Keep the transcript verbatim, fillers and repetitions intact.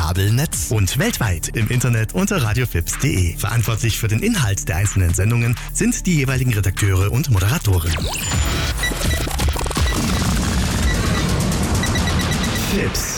Kabelnetz und weltweit im Internet unter radiofips punkt de. Verantwortlich für den Inhalt der einzelnen Sendungen sind die jeweiligen Redakteure und Moderatoren. Fips.